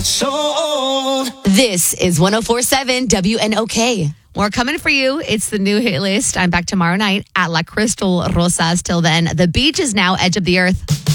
This is 104.7 WNOK. More coming for you. It's the new hit list. I'm back tomorrow night at La Crystal Rosas. Till then, the beach is now edge of the earth.